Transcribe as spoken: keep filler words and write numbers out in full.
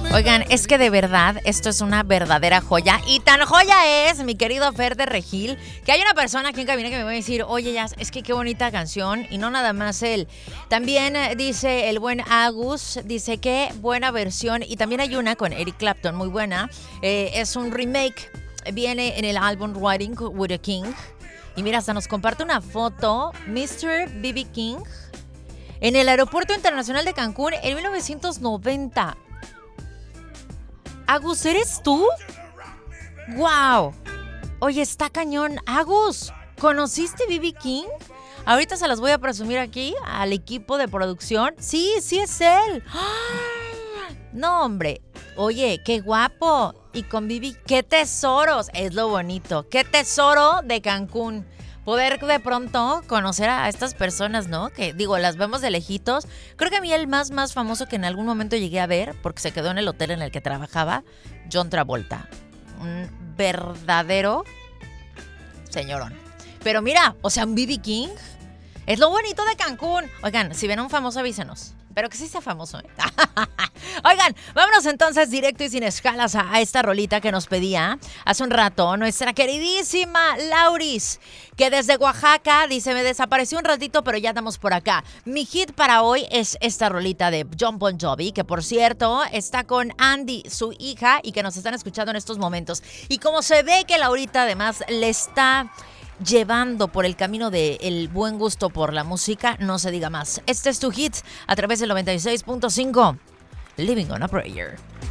Oigan, es que de verdad esto es una verdadera joya. Y tan joya es, mi querido Fer de Regil, que hay una persona aquí en cabina que me va a decir, oye, ya, es que qué bonita canción. Y no nada más él. También eh, dice el buen Agus, dice qué buena versión. Y también hay una con Eric Clapton, muy buena. Eh, es un remake. Viene en el álbum Riding with a King. Y mira, hasta nos comparte una foto, mister B B King, en el Aeropuerto Internacional de Cancún en mil novecientos noventa. Agus, ¿eres tú? ¡Wow! Oye, está cañón. Agus, ¿conociste B B King? Ahorita se las voy a presumir aquí al equipo de producción. Sí, sí es él. ¡Ay! No, hombre. Oye, qué guapo. Y con B B, qué tesoros. Es lo bonito. Qué tesoro de Cancún. Poder de pronto conocer a estas personas, ¿no? Que digo, las vemos de lejitos. Creo que a mí el más, más famoso que en algún momento llegué a ver, porque se quedó en el hotel en el que trabajaba, John Travolta. Un verdadero señorón. Pero mira, o sea, un B B King es lo bonito de Cancún. Oigan, si ven a un famoso, avísenos. Pero que sí sea famoso, ¿eh? Oigan, vámonos entonces directo y sin escalas a, a esta rolita que nos pedía hace un rato nuestra queridísima Lauris, que desde Oaxaca dice, me desapareció un ratito, pero ya estamos por acá. Mi hit para hoy es esta rolita de Jon Bon Jovi, que por cierto está con Andy, su hija, y que nos están escuchando en estos momentos. Y como se ve que Laurita además le está llevando por el camino del buen gusto por la música, no se diga más. Este es tu hit a través del noventa y seis punto cinco, Living on a Prayer.